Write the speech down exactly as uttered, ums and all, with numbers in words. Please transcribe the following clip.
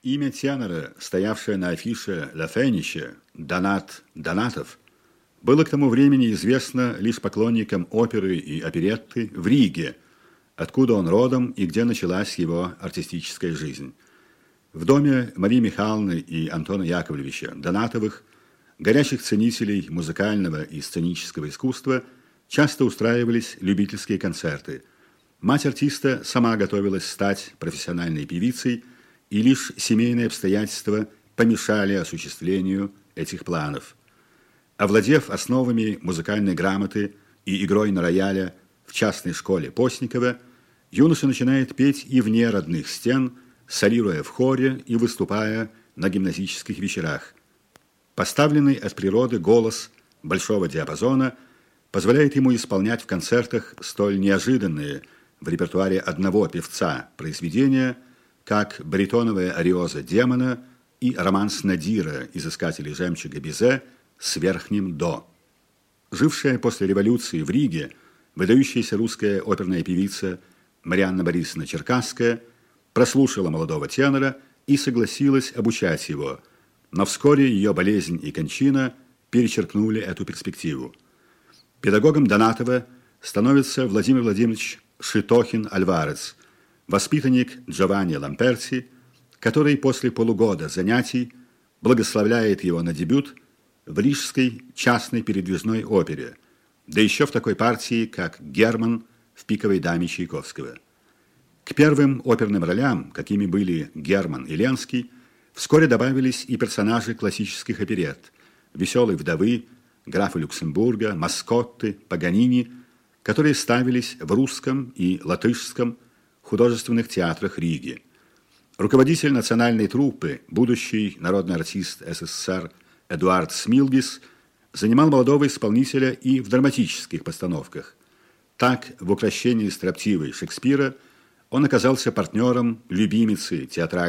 Имя тенора, стоявшее на афише «Ля Фениче», Донат Донатов, было к тому времени известно лишь поклонникам оперы и оперетты в Риге, откуда он родом и где началась его артистическая жизнь. В доме Марии Михайловны и Антона Яковлевича Донатовых, горячих ценителей музыкального и сценического искусства, часто устраивались любительские концерты. Мать артиста сама готовилась стать профессиональной певицей, и лишь семейные обстоятельства помешали осуществлению этих планов. Овладев основами музыкальной грамоты и игрой на рояле в частной школе Постникова, юноша начинает петь и вне родных стен, солируя в хоре и выступая на гимназических вечерах. Поставленный от природы голос большого диапазона позволяет ему исполнять в концертах столь неожиданные в репертуаре одного певца произведения, как баритоновая ариоза демона и романс Надира из «Искателей жемчуга» Бизе с верхним до. Жившая после революции в Риге выдающаяся русская оперная певица Марианна Борисовна Черкасская прослушала молодого тенора и согласилась обучать его, но вскоре ее болезнь и кончина перечеркнули эту перспективу. Педагогом Донатова становится Владимир Владимирович Шитохин-Альварес, воспитанник Джованни Ламперти, который после полугода занятий благословляет его на дебют в рижской частной передвижной опере, да еще в такой партии, как Герман в «Пиковой даме» Чайковского. К первым оперным ролям, какими были Герман и Ленский, вскоре добавились и персонажи классических оперетт: «Веселой вдовы», «Графа Люксембурга», «Маскотты», «Паганини», которые ставились в русском и латышском художественных театрах Риги. Руководитель национальной труппы, будущий народный артист СССР Эдуард Смилгис, занимал молодого исполнителя и в драматических постановках. Так, в «Укрощении строптивой» Шекспира он оказался партнером любимицы театральной